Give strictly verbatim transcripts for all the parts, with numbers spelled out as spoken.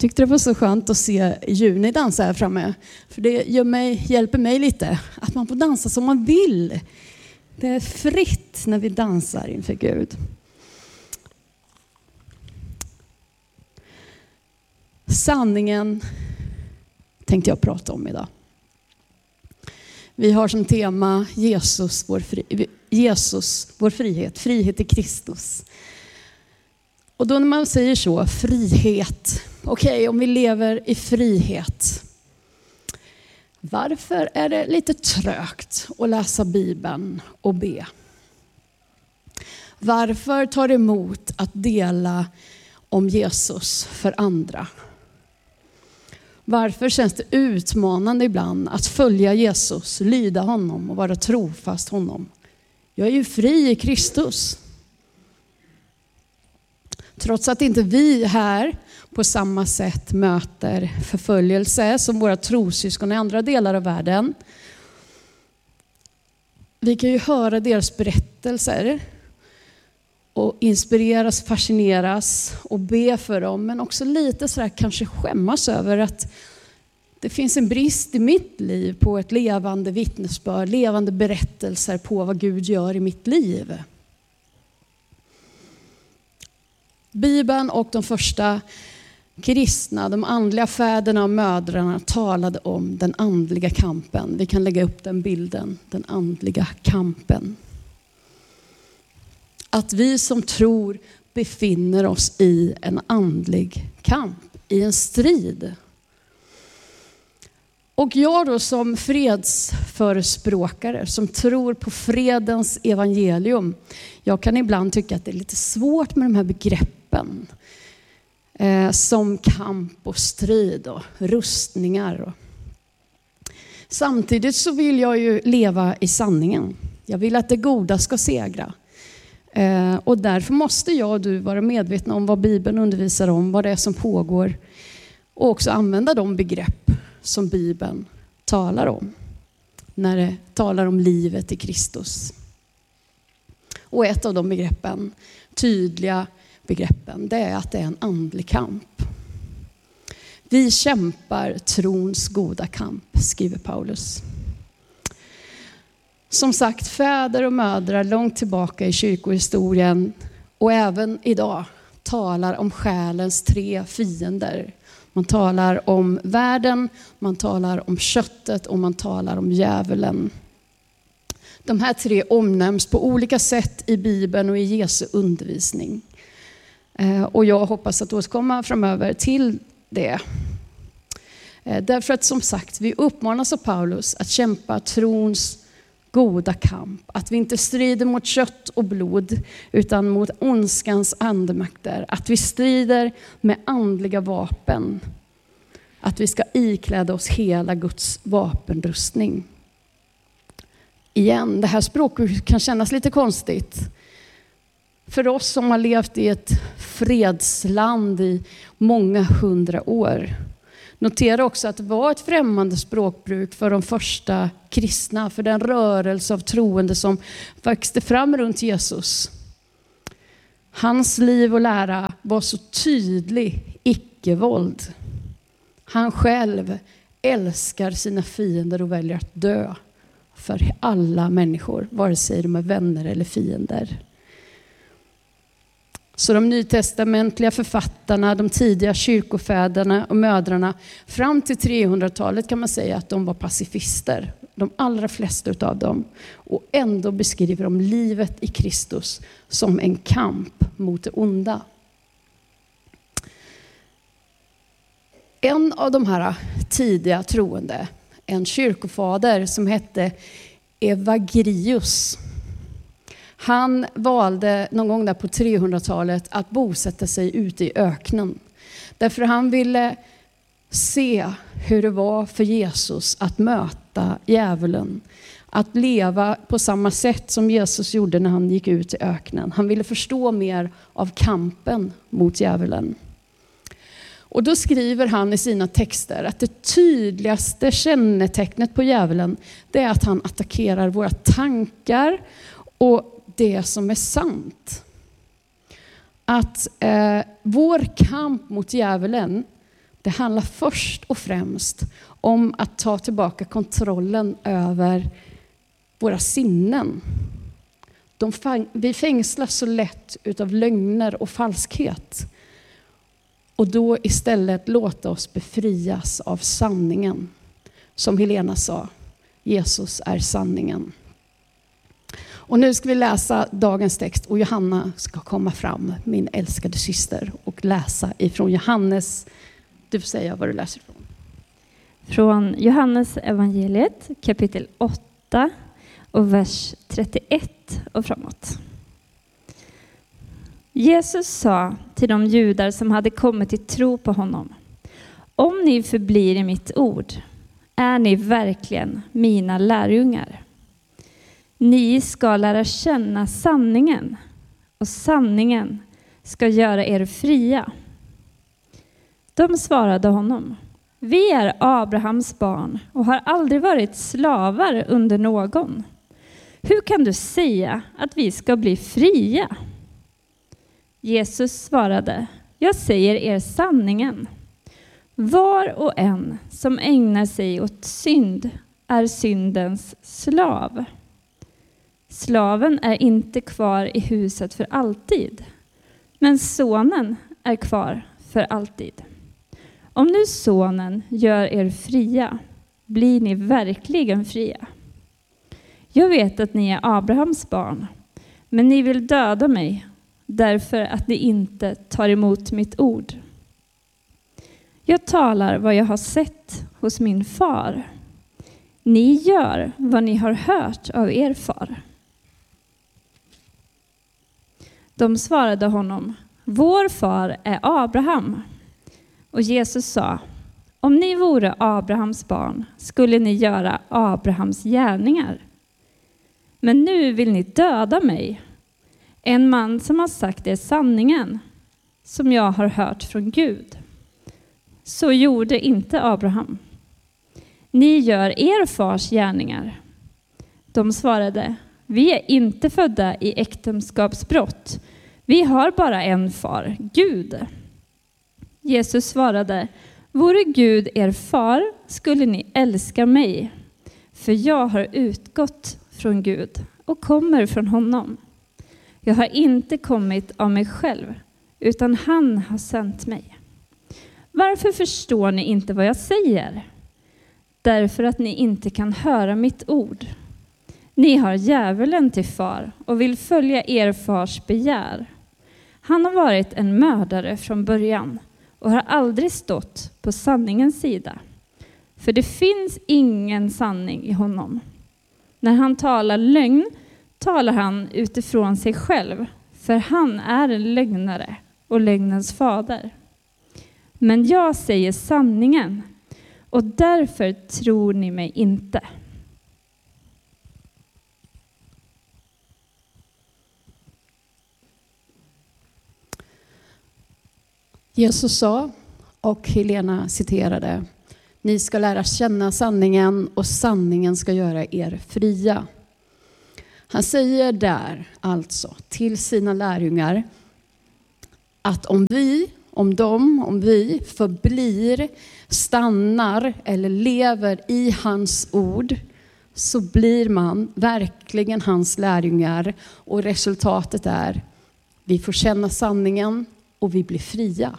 tyckte det var så skönt att se Juni dansa här framme. För det gör mig, hjälper mig lite. Att man får dansa som man vill. Det är fritt när vi dansar inför Gud. Sanningen tänkte jag prata om idag. Vi har som tema Jesus, vår, fri, Jesus, vår frihet. Frihet i Kristus. Och då när man säger så, frihet. Okej, okay, om vi lever i frihet. Varför är det lite trögt att läsa Bibeln och be? Varför tar det emot att dela om Jesus för andra? Varför känns det utmanande ibland att följa Jesus, lyda honom och vara trofast honom? Jag är ju fri i Kristus. Trots att inte vi här på samma sätt möter förföljelse som våra trossyskon i andra delar av världen. Vi kan ju höra deras berättelser och inspireras, fascineras och be för dem. Men också lite så här kanske skämmas över att det finns en brist i mitt liv på ett levande vittnesbörd, levande berättelser på vad Gud gör i mitt liv. Bibeln och de första kristna, de andliga fäderna och mödrarna talade om den andliga kampen. Vi kan lägga upp den bilden, den andliga kampen. Att vi som tror befinner oss i en andlig kamp, i en strid. Och jag då som fredsförespråkare, som tror på fredens evangelium, jag kan ibland tycka att det är lite svårt med de här begreppen. Eh, som kamp och strid och rustningar. Och. Samtidigt så vill jag ju leva i sanningen. Jag vill att det goda ska segra. Eh, och därför måste jag och du vara medvetna om vad Bibeln undervisar om, vad det är som pågår. Och också använda de begrepp som Bibeln talar om. När det talar om livet i Kristus. Och ett av de begreppen, tydliga begreppen, det är att det är en andlig kamp. Vi kämpar trons goda kamp, skriver Paulus. Som sagt, fäder och mödrar långt tillbaka i kyrkohistorien och även idag talar om själens tre fiender. Man talar om världen, man talar om köttet och man talar om djävulen. De här tre omnämns på olika sätt i Bibeln och i Jesu undervisning. Och jag hoppas att återkomma framöver till det. Därför att som sagt, vi uppmanas av Paulus att kämpa trons goda kamp. Att vi inte strider mot kött och blod utan mot ondskans andemakter. Att vi strider med andliga vapen. Att vi ska ikläda oss hela Guds vapenrustning. Igen, det här språket kan kännas lite konstigt. För oss som har levt i ett fredsland i många hundra år. Notera också att det var ett främmande språkbruk för de första kristna. För den rörelse av troende som växte fram runt Jesus. Hans liv och lära var så tydlig icke-våld. Han själv älskar sina fiender och väljer att dö för alla människor. Vare sig de är vänner eller fiender. Så de nytestamentliga författarna, de tidiga kyrkofäderna och mödrarna fram till trehundratalet kan man säga att de var pacifister. De allra flesta av dem. Och ändå beskriver de livet i Kristus som en kamp mot det onda. En av de här tidiga troende, en kyrkofader som hette Evagrius. Han valde någon gång där på trehundratalet att bosätta sig ute i öknen. Därför han ville se hur det var för Jesus att möta djävulen. Att leva på samma sätt som Jesus gjorde när han gick ut i öknen. Han ville förstå mer av kampen mot djävulen. Och då skriver han i sina texter att det tydligaste kännetecknet på djävulen det är att han attackerar våra tankar och det som är sant. Att eh, vår kamp mot djävulen Det handlar först och främst om att ta tillbaka kontrollen över våra sinnen. De fäng- vi fängslas så lätt utav lögner och falskhet. Och då istället låta oss befrias av sanningen. Som Helena sa, Jesus är sanningen. Och nu ska vi läsa dagens text och Johanna ska komma fram, min älskade syster, och läsa ifrån Johannes. Du får säga vad du läser ifrån. Från Johannes evangeliet kapitel åtta och vers trettioett och framåt. Jesus sa till de judar som hade kommit till tro på honom: om ni förblir i mitt ord är ni verkligen mina lärjungar. Ni ska lära känna sanningen, och sanningen ska göra er fria. De svarade honom: vi är Abrahams barn och har aldrig varit slavar under någon. Hur kan du säga att vi ska bli fria? Jesus svarade: jag säger er sanningen. Var och en som ägnar sig åt synd är syndens slav. Slaven är inte kvar i huset för alltid, men sonen är kvar för alltid. Om nu sonen gör er fria, blir ni verkligen fria. Jag vet att ni är Abrahams barn, men ni vill döda mig därför att ni inte tar emot mitt ord. Jag talar vad jag har sett hos min far. Ni gör vad ni har hört av er far. De svarade honom: vår far är Abraham. Och Jesus sa: om ni vore Abrahams barn skulle ni göra Abrahams gärningar. Men nu vill ni döda mig, en man som har sagt er sanningen, som jag har hört från Gud. Så gjorde inte Abraham. Ni gör er fars gärningar. De svarade: vi är inte födda i äktenskapsbrott. Vi har bara en far, Gud. Jesus svarade: vore Gud er far skulle ni älska mig, för jag har utgått från Gud och kommer från honom. Jag har inte kommit av mig själv, utan han har sänt mig. Varför förstår ni inte vad jag säger? Därför att ni inte kan höra mitt ord. Ni har djävulen till far och vill följa er fars begär. Han har varit en mördare från början och har aldrig stått på sanningens sida. För det finns ingen sanning i honom. När han talar lögn talar han utifrån sig själv, för han är en lögnare och lögnens fader. Men jag säger sanningen, och därför tror ni mig inte. Jesus sa, och Helena citerade: ni ska lära känna sanningen och sanningen ska göra er fria. Han säger där alltså till sina lärjungar att om vi, om de, om vi förblir, stannar eller lever i hans ord, så blir man verkligen hans lärjungar, och resultatet är vi får känna sanningen och vi blir fria.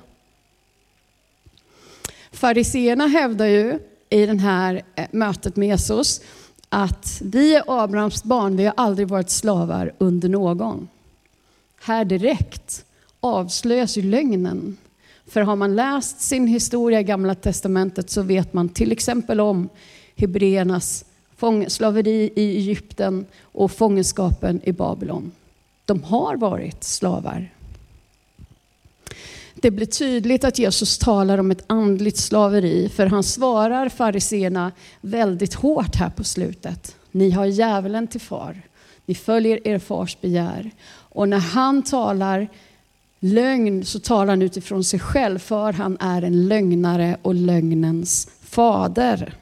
Fariseerna hävdar ju i det här mötet med Jesus att vi är Abrahams barn, vi har aldrig varit slavar under någon. Här direkt avslöjas ju lögnen. För har man läst sin historia i Gamla testamentet så vet man till exempel om hebreernas slaveri i Egypten och fångenskapen i Babylon. De har varit slavar. Det blir tydligt att Jesus talar om ett andligt slaveri, för han svarar fariseerna väldigt hårt här på slutet. Ni har djävulen till far. Ni följer er fars begär. Och när han talar lögn så talar han utifrån sig själv, för han är en lögnare och lögnens fader.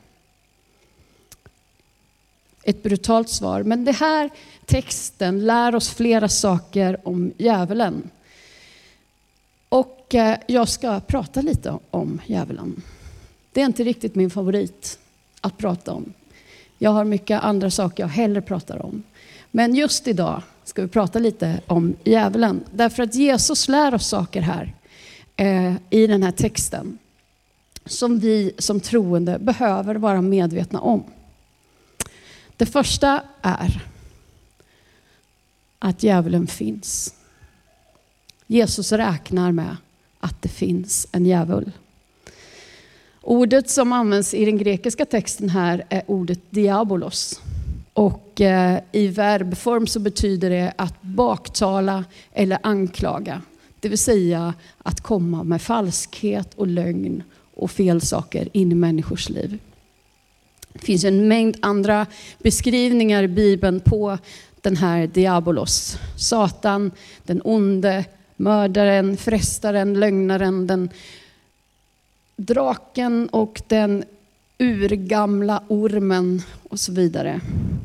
Ett brutalt svar. Men det här texten lär oss flera saker om djävulen. Och jag ska prata lite om djävulen. Det är inte riktigt min favorit att prata om. Jag har mycket andra saker jag hellre pratar om. Men just idag ska vi prata lite om djävulen. Därför att Jesus lär oss saker här eh, i den här texten. Som vi som troende behöver vara medvetna om. Det första är att djävulen finns. Jesus räknar med att det finns en djävul. Ordet som används i den grekiska texten här är ordet diabolos. Och eh, i verbform så betyder det att baktala eller anklaga. Det vill säga att komma med falskhet och lögn och fel saker in i människors liv. Det finns en mängd andra beskrivningar i Bibeln på den här diabolos. Satan, den onde, mördaren, frestaren, lögnaren, den draken och den urgamla ormen och så vidare.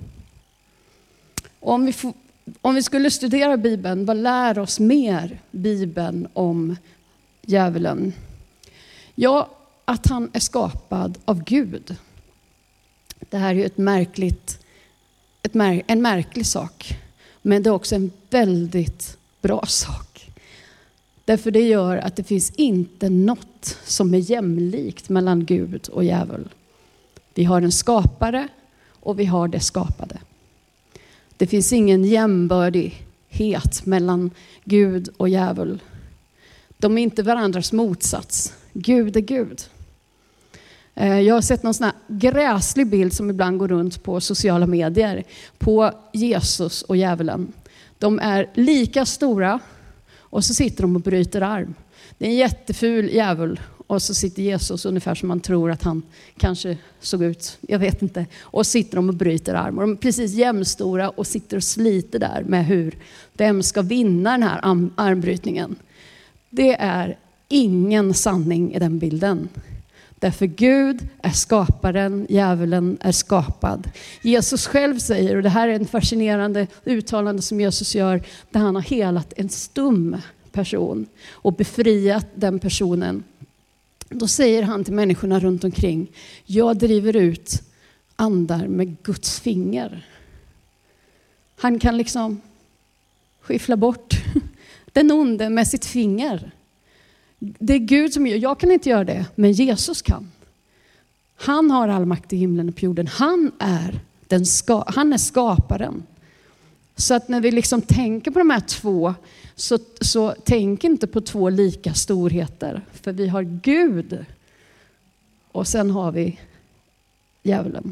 Och om vi, får, om vi skulle studera Bibeln, vad lär oss mer Bibeln om djävulen? Ja, att han är skapad av Gud. Det här är ju ett märkligt, ett mär, en märklig sak. Men det är också en väldigt bra sak. Därför det gör att det finns inte något som är jämlikt mellan Gud och djävul. Vi har en skapare och vi har det skapade. Det finns ingen jämbördighet mellan Gud och djävul. De är inte varandras motsats. Gud är Gud. Jag har sett någon sån här gräslig bild som ibland går runt på sociala medier på Jesus och djävulen. De är lika stora och så sitter de och bryter arm. Det är en jätteful djävul och så sitter Jesus ungefär som man tror att han kanske såg ut. Jag vet inte. Och sitter de och bryter arm. Och de är precis jämstora och sitter och sliter där med hur vem ska vinna den här armbrytningen. Det är ingen sanning i den bilden. Därför Gud är skaparen, djävulen är skapad. Jesus själv säger, och det här är en fascinerande uttalande som Jesus gör, där han har helat en stum person och befriat den personen. Då säger han till människorna runt omkring, jag driver ut andar med Guds finger. Han kan liksom skiffla bort den onde med sitt finger. Det är Gud som gör, jag kan inte göra det, men Jesus kan. Han har all makt i himlen och på jorden. Han är, den ska, han är skaparen. Så att när vi liksom tänker på de här två, så, så tänk inte på två lika storheter. För vi har Gud och sen har vi djävulen.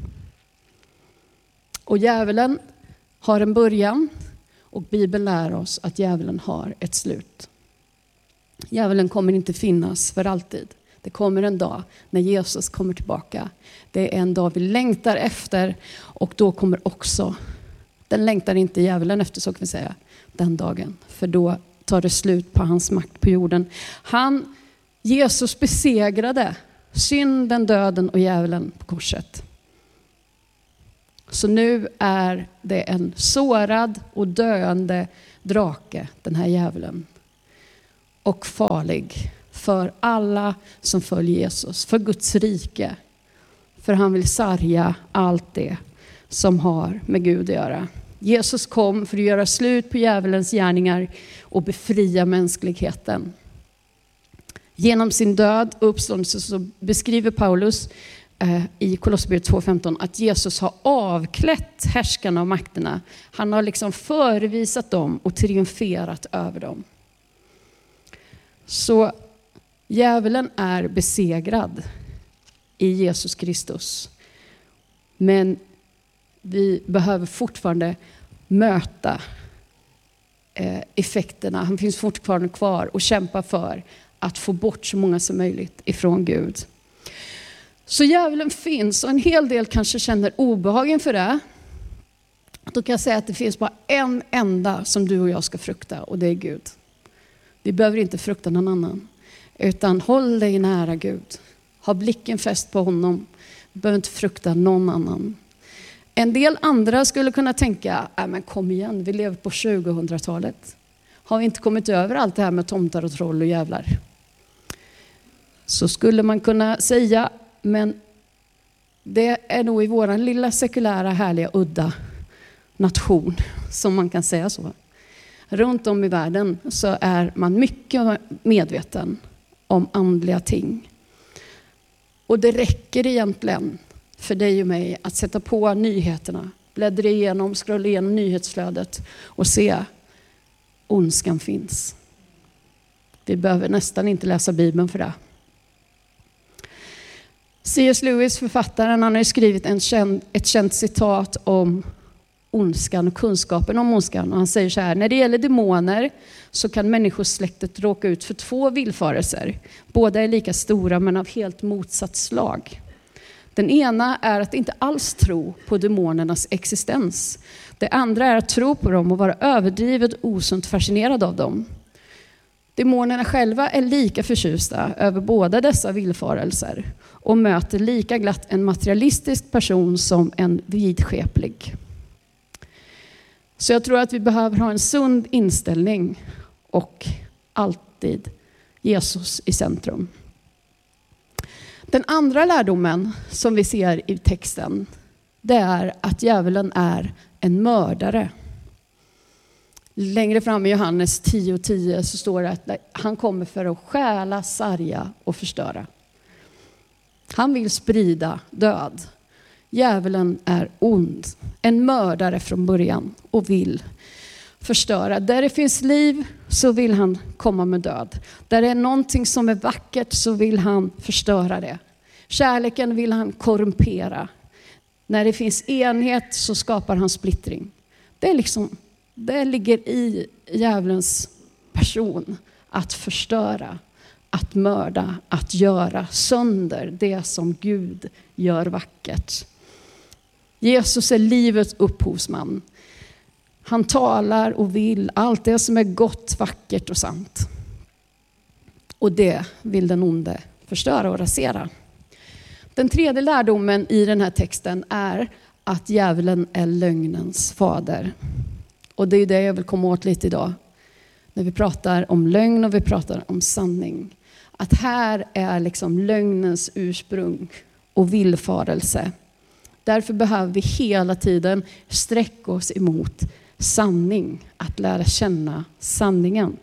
Och djävulen har en början och Bibeln lär oss att djävulen har ett slut. Djävulen kommer inte finnas för alltid. Det kommer en dag när Jesus kommer tillbaka. Det är en dag vi längtar efter och då kommer också, den längtar inte djävulen efter så kan vi säga, den dagen. För då tar det slut på hans makt på jorden. Han, Jesus besegrade synden, döden och djävulen på korset. Så nu är det en sårad och döende drake, den här djävulen. Och farlig för alla som följer Jesus, för Guds rike. För han vill sarga allt det som har med Gud att göra. Jesus kom för att göra slut på djävulens gärningar och befria mänskligheten. Genom sin död och uppståndelse så beskriver Paulus eh, i Kolosserbrevet två femton att Jesus har avklätt härskarna och makterna. Han har liksom förevisat dem och triumferat över dem. Så djävulen är besegrad i Jesus Kristus. Men vi behöver fortfarande möta eh, effekterna. Han finns fortfarande kvar och kämpa för att få bort så många som möjligt ifrån Gud. Så djävulen finns och en hel del kanske känner obehag inför det. Då kan jag säga att det finns bara en enda som du och jag ska frukta och det är Gud. Vi behöver inte frukta någon annan. Utan håll dig nära Gud. Ha blicken fäst på honom. Vi behöver inte frukta någon annan. En del andra skulle kunna tänka, äh, men kom igen, vi lever på tjugohundratalet. Har vi inte kommit över allt det här med tomtar och troll och jävlar? Så skulle man kunna säga, men det är nog i våran lilla sekulära, härliga, udda nation som man kan säga så. Runt om i världen så är man mycket medveten om andliga ting. Och det räcker egentligen för dig och mig att sätta på nyheterna, bläddra igenom, scrolla igenom nyhetsflödet och se ondskan finns. Vi behöver nästan inte läsa Bibeln för det. C S Lewis, författaren, han har ju skrivit en känd, ett känt citat om ondskan och kunskapen om ondskan. Och han säger så här: när det gäller demoner så kan människosläktet råka ut för två villfarelser. Båda är lika stora men av helt motsatt slag. Den ena är att inte alls tro på demonernas existens. Det andra är att tro på dem och vara överdrivet osunt fascinerad av dem. Demonerna själva är lika förtjusta över båda dessa villfarelser och möter lika glatt en materialistisk person som en vidskeplig. Så jag tror att vi behöver ha en sund inställning och alltid Jesus i centrum. Den andra lärdomen som vi ser i texten, det är att djävulen är en mördare. Längre fram i Johannes tio tio så står det att han kommer för att stjäla, sarga och förstöra. Han vill sprida död. Djävulen är ond, en mördare från början och vill förstöra. Där det finns liv så vill han komma med död. Där det är någonting som är vackert så vill han förstöra det. Kärleken vill han korrumpera. När det finns enhet så skapar han splittring. Det är liksom, det ligger i djävulens person att förstöra, att mörda, att göra sönder det som Gud gör vackert. Jesus är livets upphovsman. Han talar och vill allt det som är gott, vackert och sant. Och det vill den onde förstöra och rasera. Den tredje lärdomen i den här texten är att djävulen är lögnens fader. Och det är det jag vill komma åt lite idag. När vi pratar om lögn och vi pratar om sanning. Att här är liksom lögnens ursprung och villfarelse. Därför behöver vi hela tiden sträcka oss emot sanning. Att lära känna sanningen.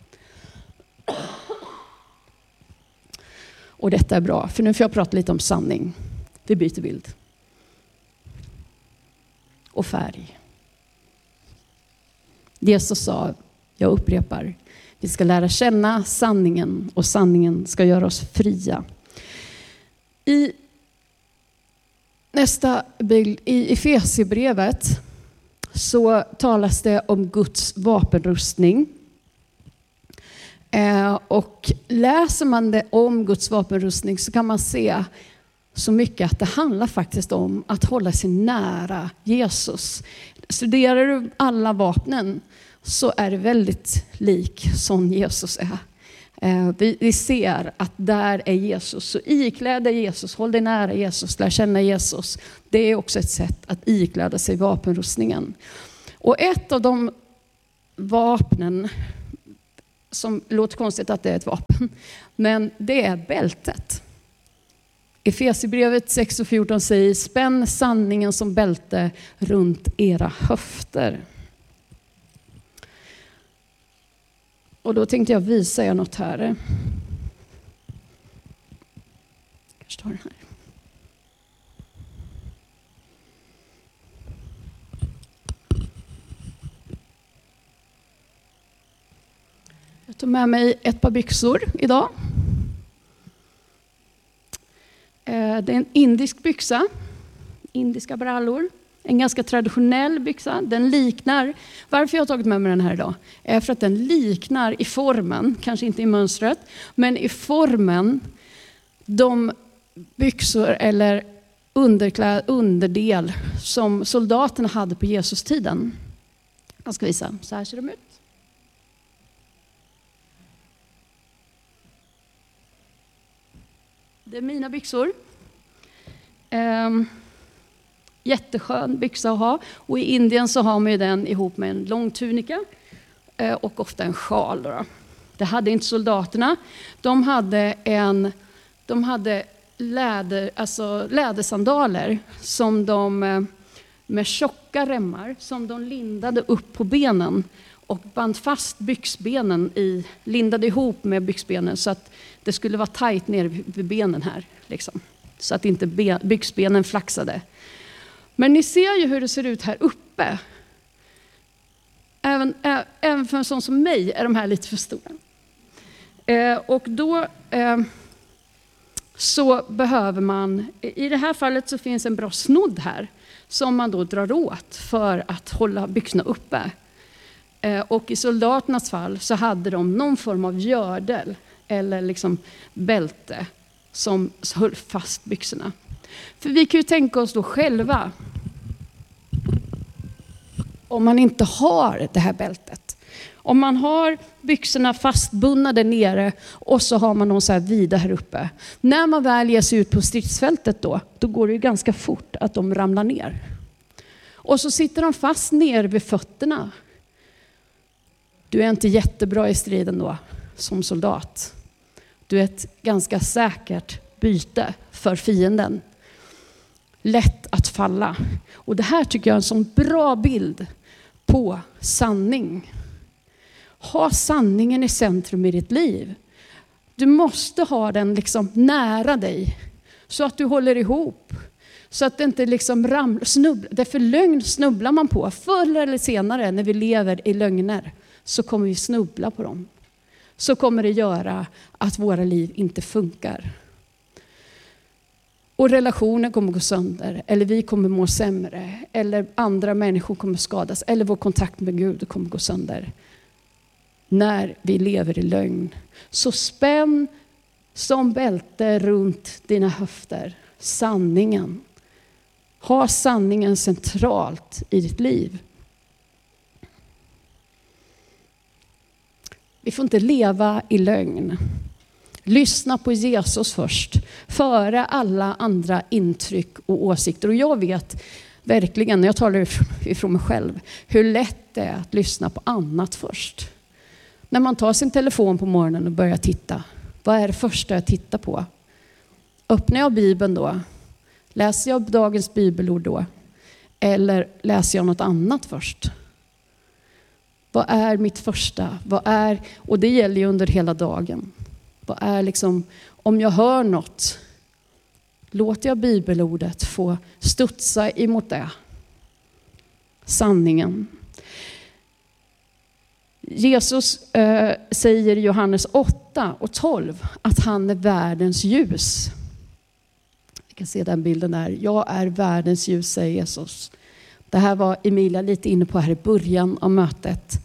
Och detta är bra, för nu får jag prata lite om sanning. Vi byter bild. Och färg. Jesus sa, jag upprepar, vi ska lära känna sanningen och sanningen ska göra oss fria. I nästa bild, i Efesierbrevet, så talas det om Guds vapenrustning. Eh, och läser man det om Guds vapenrustning så kan man se så mycket att det handlar faktiskt om att hålla sig nära Jesus. Studerar du alla vapnen så är det väldigt lik som Jesus är. Eh, vi, vi ser att där är Jesus. Så ikläda Jesus, håll dig nära Jesus, lär känna Jesus. Det är också ett sätt att ikläda sig vapenrustningen. Och ett av de vapnen, som låter konstigt att det är ett vapen, men det är bältet. Efesierbrevet sex och fjorton säger, spänn sanningen som bälte runt era höfter. Och då tänkte jag visa er något här. Kanske tar den här. Jag tog med mig ett par byxor idag. Det är en indisk byxa, indiska brallor. En ganska traditionell byxa. Den liknar, varför jag har tagit med mig den här idag, är för att den liknar i formen, kanske inte i mönstret, men i formen de byxor eller underkläd, underdel som soldaterna hade på Jesus tiden. Jag ska visa, så här ser de ut. Det är mina byxor. Um, jätteskön byxa att ha. Och i Indien så har man ju den ihop med en lång tunika. och ofta en sjal. Då. Det hade inte soldaterna. De hade, en, de hade läder, alltså lädersandaler som de, med tjocka remmar som de lindade upp på benen och band fast byxbenen i, lindade ihop med byxbenen så att det skulle vara tajt ner vid benen här. Liksom. Så att inte be, byxbenen flaxade. Men ni ser ju hur det ser ut här uppe. Även, ä, även för en sån som mig är de här lite för stora. Eh, och då eh, så behöver man, i det här fallet så finns en bra snodd här som man då drar åt för att hålla byxorna uppe. Eh, och i soldaternas fall så hade de någon form av gördel eller liksom bälte som höll fast byxorna. För vi kan ju tänka oss då själva, om man inte har det här bältet. Om man har byxorna fastbundna där nere och så har man någon så här vida här uppe. När man väl ger sig ut på stridsfältet då, då går det ju ganska fort att de ramlar ner. Och så sitter de fast ner vid fötterna. Du är inte jättebra i striden då, som soldat. Du är ett ganska säkert byte för fienden. Lätt att falla. Och det här tycker jag är en sån bra bild på sanning. Ha sanningen i centrum i ditt liv. Du måste ha den liksom nära dig. Så att du håller ihop. Så att det inte liksom ramlar, snubblar. Därför lögn snubblar man på. Förr eller senare när vi lever i lögner så kommer vi snubbla på dem. Så kommer det göra att våra liv inte funkar. Och relationer kommer gå sönder. Eller vi kommer må sämre. Eller andra människor kommer skadas. Eller vår kontakt med Gud kommer gå sönder. När vi lever i lögn. Så spänn som bälte runt dina höfter. Sanningen. Ha sanningen centralt i ditt liv. Vi får inte leva i lögn. Lyssna på Jesus först. Före alla andra intryck och åsikter. Och jag vet verkligen, när jag talar ifrån mig själv, hur lätt det är att lyssna på annat först. När man tar sin telefon på morgonen och börjar titta. Vad är det första jag tittar på? Öppnar jag Bibeln då? Läser jag dagens bibelord då? Eller läser jag något annat först? Vad är mitt första? Vad är, och det gäller ju under hela dagen. Vad är liksom, om jag hör något, låter jag bibelordet få studsa emot det. Sanningen. Jesus eh, säger i Johannes åtta och tolv att han är världens ljus. Vi kan se den bilden där. Jag är världens ljus, säger Jesus. Det här var Emilia lite inne på här i början av mötet.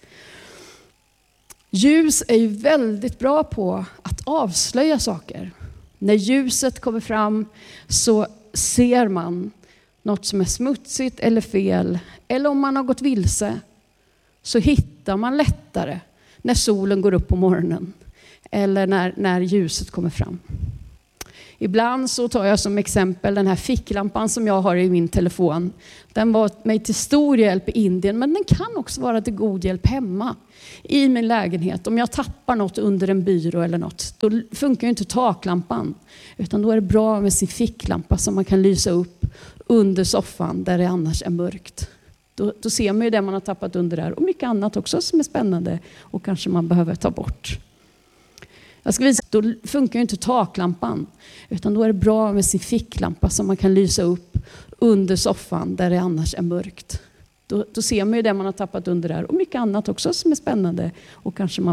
Ljus är ju väldigt bra på att avslöja saker. När ljuset kommer fram så ser man något som är smutsigt eller fel. Eller om man har gått vilse så hittar man lättare när solen går upp på morgonen. Eller när, när ljuset kommer fram. Ibland så tar jag som exempel den här ficklampan som jag har i min telefon. Den var mig till stor hjälp i Indien, men den kan också vara till god hjälp hemma i min lägenhet. Om jag tappar något under en byrå eller något, då funkar ju inte taklampan. Utan då är det bra med sin ficklampa som man kan lysa upp under soffan där det annars är mörkt. Då, då ser man ju det man har tappat under där och mycket annat också som är spännande och kanske man behöver ta bort. Jag ska visa, då funkar ju inte taklampan, utan då är det bra med sin ficklampa som man kan lysa upp under soffan där det annars är mörkt. Då, då ser man ju det man har tappat under där och mycket annat också som är spännande och kanske man